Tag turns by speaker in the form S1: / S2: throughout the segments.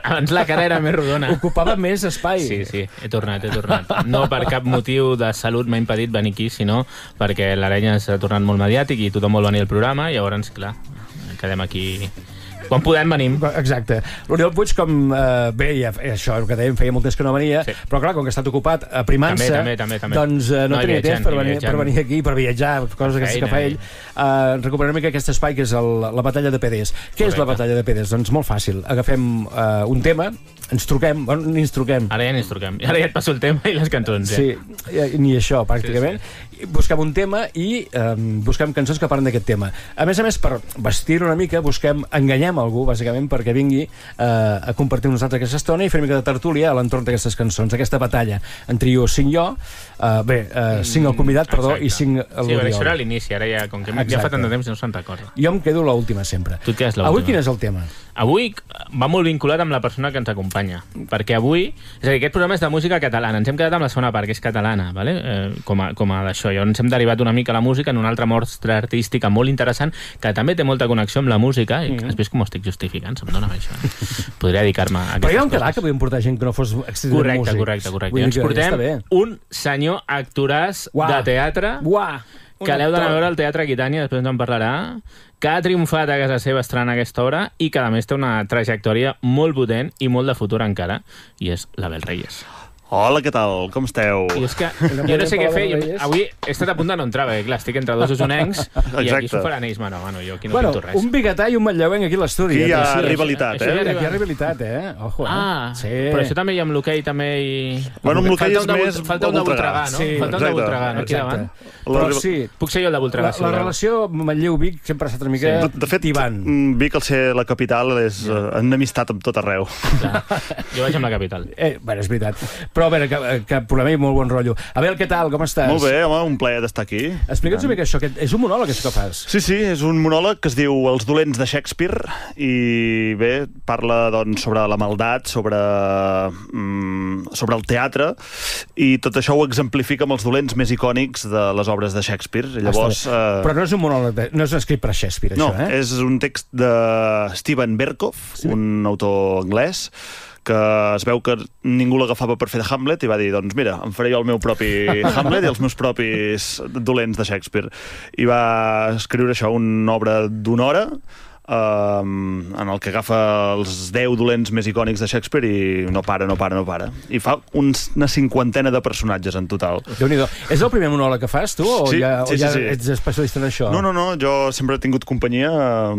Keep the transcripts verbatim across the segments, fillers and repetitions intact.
S1: Abans la cara era més rodona.
S2: Ocupava més espai.
S1: Sí, sí, he tornat, he tornat. No per cap motiu de salut m'ha impedit venir aquí, sinó perquè l'Arenya s'ha tornat molt mediàtic i tothom vol venir al programa, i llavors, clar, quedem aquí... Quan podem, venim.
S2: Exacte. L'Oriol Puig, com... Eh, bé, ja, això que dèiem, feia molt temps que no venia, sí. Però clar, com que ha estat ocupat aprimant-se,
S1: també, també, també.
S2: doncs eh, no, no tenia temps per venir, per venir aquí, per viatjar, coses
S1: Feina,
S2: que fa ell. Eh, recuperem una mica aquest espai que és el, la batalla de P Ds. Què Correcte. És la batalla de P Ds? Doncs molt fàcil. Agafem eh, un tema, ens truquem, bueno, ni ens truquem.
S1: Ara ja ni ens truquem. Ara ja et passo el tema i les cançons. Ja.
S2: Sí, ni això, pràcticament. Sí, sí. Busquem un tema i eh, busquem cançons que parlen d'aquest tema. A més a més, per vestir una mica, busquem, enganyem algú, bàsicament, perquè vingui eh, a compartir amb nosaltres aquesta estona i fer una mica de tertúlia a l'entorn d'aquestes cançons, aquesta batalla en trio, cinc jo, eh, bé, eh, cinc el convidat, perdó,
S1: Exacte.
S2: I cinc l'Oriol.
S1: Sí, però això era a l'inici, ara ja, com que Exacte. Ja fa tant de temps, no se'n recorda.
S2: Jo em quedo l'última sempre.
S1: Tu et quedes l'última.
S2: Avui quin és el tema?
S1: Avui va molt vinculat amb la persona que ens acompanya, perquè avui, és a dir, aquest programa és de música catalana, ens hem quedat amb la segona part, que és catalana, vale? eh, com a, com a d'això, llavors ens hem derivat una mica a la música en una altra mostra artística molt interessant, que també té molta connexió amb la música, i mm. has vist com ho estic justificant, se'm dona això. Podria dedicar-me a aquestes
S2: Però hi ha un
S1: coses.
S2: quedar que podíem portar gent que no fos excessivament
S1: correcte,
S2: músic.
S1: correcte, correcte. Ens portem un senyor actoràs
S2: Uà.
S1: de teatre
S2: Uà.
S1: que l'heu d'anar a veure al Teatre Aquitània, després ens en parlarà, que ha triomfat a casa seva estrenant aquesta obra i que a més té una trajectòria molt potent i molt de futur encara, i és l'Abel Reyes.
S3: Hola, què tal? Com esteu?
S1: I és que jo no sé què fer. Jo, avui he estat a punt de no entrar, perquè clar, estic entre dos osonencs i aquí s'ho faran ells, mano, mano, jo aquí no
S2: bueno,
S1: pinto res.
S2: Un biguetà i un manlleuenc aquí a l'estudi.
S3: Aquí hi ha
S2: sí,
S3: rivalitat,
S2: això,
S3: eh?
S2: Això, aquí hi ha rivalitat, eh? Ojo, eh?
S1: Ah,
S2: sí.
S1: Però això també hi ha amb l'hoquei, també hi...
S3: Bueno, amb l'hoquei és més
S1: falta un de Voltregà, no?
S2: Sí,
S1: falta un de Voltregà, no? Aquí davant.
S2: Però sí,
S1: puc ser jo el de Voltregà.
S2: La, la relació Manlleu-Vic sempre ha estat una mica
S3: sí. de, de fet,
S2: tibant.
S3: Vic, al ser la capital, és ja. uh, enemistat amb tot arreu.
S1: Clar. Jo vaig amb la capital.
S2: Eh, bueno, és veritat. Però a veure, cap, cap problema i molt bon rotllo. A veure, què tal? Com estàs?
S3: Molt bé, home, un plaer d'estar aquí.
S2: Explica'ns una mica això. Que és un monòleg, això que fas?
S3: Sí, sí, és un monòleg que es diu Els dolents de Shakespeare i bé, parla doncs, sobre la maldat, sobre, mm, sobre el teatre i tot això ho exemplifica amb els dolents més icònics de les obres de Shakespeare. Llavors,
S2: ah, eh... Però no és un monòleg, de... no és escrit per Shakespeare,
S3: no,
S2: això, eh?
S3: No, és un text de Steven Berkoff, sí. Un autor anglès, que es veu que ningú l'agafava per fer de Hamlet i va dir, doncs mira, em faré jo el meu propi Hamlet i els meus propis dolents de Shakespeare. I va escriure això, una obra d'una hora, Um, en el que agafa els deu dolents més icònics de Shakespeare i no para, no para, no para. I fa uns, una cinquantena de personatges en total.
S2: Déu-n'hi-do. És el primer monòleg que fas, tu? O
S3: sí,
S2: ja,
S3: sí,
S2: o ja
S3: sí, sí.
S2: ets especialista en això?
S3: No, no, no. Jo sempre he tingut companyia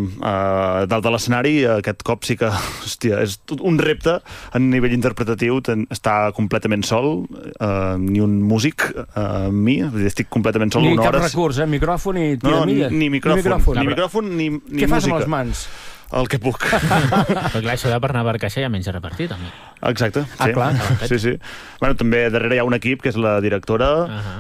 S3: uh, dalt de l'escenari. Aquest cop sí que, hòstia, és un repte a nivell interpretatiu. Ten, està completament sol, uh, ni un músic uh, amb mi. Estic completament sol
S2: ni
S3: una hora.
S2: Ni cap recurs, eh? Micròfon i
S3: No,
S2: tiramilla?
S3: no, ni, ni micròfon. Ni micròfon, ni, micròfon, ni, ni
S2: Què
S3: música.
S2: fas amb les mans?
S3: El que puc.
S1: Però clar, això de per anar per caixa ja menys a repartir, també.
S3: Exacte.
S2: Ah,
S3: sí.
S2: clar.
S3: Sí, sí. Bueno, també darrere hi ha un equip, que és la directora,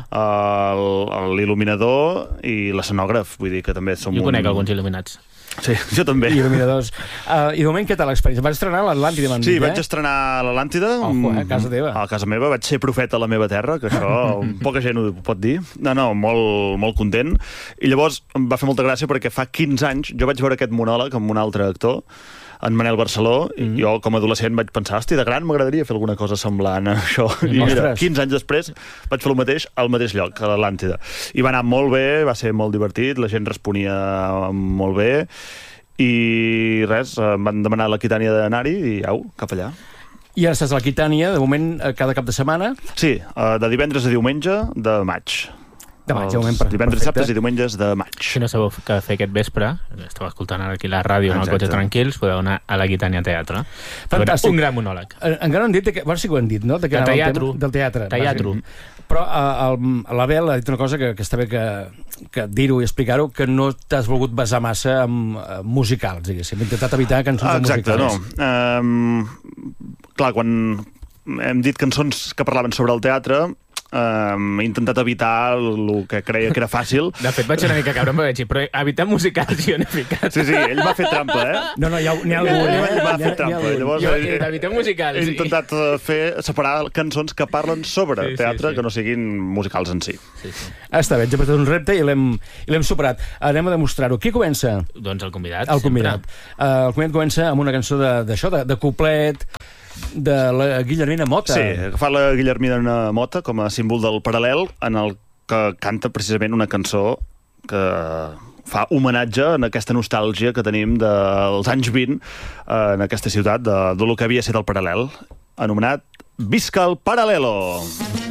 S3: uh-huh. l'il·luminador i l'escenògraf. Vull dir que també som
S1: jo
S3: un...
S1: conec alguns il·luminats.
S3: Sí, jo també.
S2: I il·luminadors. Uh, I de moment, què tal l'experiència? Vas estrenar l'Atlàntida, m'han
S3: sí,
S2: dit, eh?
S3: Sí, vaig estrenar l'Atlàntida.
S2: Ojo, eh? A casa teva.
S3: A casa meva. Vaig ser profeta a la meva terra, que això poca gent ho pot dir. No, no, molt, molt content. I llavors em va fer molta gràcia perquè fa quinze anys jo vaig veure aquest monòleg amb un altre actor, en Manel Barceló, mm-hmm. i jo com a adolescent vaig pensar, hosti, de gran m'agradaria fer alguna cosa semblant a això. I mira, quinze anys després vaig fer el mateix al mateix lloc, a l'Atlàntida. I va anar molt bé, va ser molt divertit, la gent responia molt bé, i res, em van demanar a l'Aquitània d'anar-hi i au, cap allà.
S2: I ara estàs a l'Aquitània, de moment, cada cap de setmana?
S3: Sí, de divendres a diumenge de maig.
S2: De maig, de moment, per,
S3: divendres, dissabtes i diumenges de maig.
S1: Si no sabeu què fer aquest vespre, esteu escoltant aquí la ràdio en el cotxe tranquils, podeu anar a l'Aquitània Teatre.
S2: Fantàstic.
S1: Un gran monòleg.
S2: Encara no han dit, que, bueno, sí que ho han dit, no? De,
S1: de teatre.
S2: Del teatre.
S1: Teatre.
S2: Però uh, l'Abel ha dit una cosa que, que està bé que, que dir-ho i explicar-ho, que no t'has volgut basar massa en uh, musicals, diguéssim. Hem intentat evitar cançons
S3: ah, exacte,
S2: musicals.
S3: Exacte, no. Um, clar, quan hem dit cançons que parlaven sobre el teatre, Um, he intentat evitar el que creia que era fàcil.
S1: De fet, vaig una mica caure, em vaig dir, però evitar musicals jo n'he ficat.
S3: Sí, sí, ell va fer trampa, eh?
S2: No, no, n'hi ha, ha algú,
S3: ell,
S2: eh?
S3: ell va fer trampa. Llavors,
S1: jo he d'evitar musicals.
S3: He intentat fer, separar cançons que parlen sobre sí, teatre, sí, sí. que no siguin musicals en si.
S1: Sí, sí.
S2: Està bé, ens ha presentat un repte i l'hem superat. Anem a demostrar-ho. Qui comença?
S1: Doncs el convidat,
S2: el convidat. Uh, el convidat comença amb una cançó d'això, de, de, de couplet, de la Guillermina Mota.
S3: Sí, agafar la Guillermina Mota com a símbol del paral·lel, en el que canta precisament una cançó que fa homenatge en aquesta nostàlgia que tenim dels anys vint en aquesta ciutat, de, de lo que havia estat el paral·lel, anomenat Visca el Paralelo!